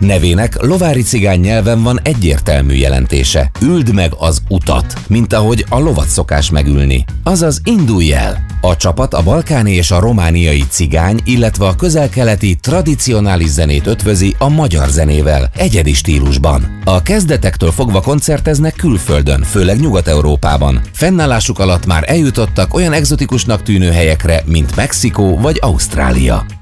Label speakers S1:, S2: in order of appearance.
S1: Nevének lovári cigány nyelven van egyértelmű jelentése. Üld meg az utat, mint ahogy a lovat szokás megülni. Azaz indulj el! A csapat a balkáni és a romániai cigány, illetve a közel-keleti tradicionális zenét ötvözi a magyar zenével, egyedi stílusban. A kezdetektől fogva koncerteznek külföldön, főleg Nyugat-Európában. Fennállásuk alatt már eljutottak olyan egzotikusnak tűnő helyekre, mint Mexikó vagy Ausztrália.